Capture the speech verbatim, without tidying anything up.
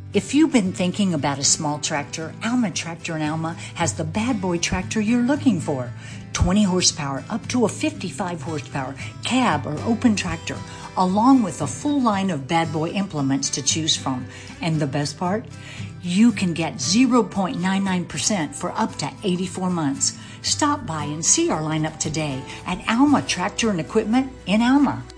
If you've been thinking about a small tractor, Alma Tractor in Alma has the bad boy tractor you're looking for. twenty horsepower up to a fifty-five horsepower cab or open tractor, along with a full line of bad boy implements to choose from. And the best part? You can get zero point nine nine percent for up to eighty-four months. Stop by and see our lineup today at Alma Tractor and Equipment in Alma.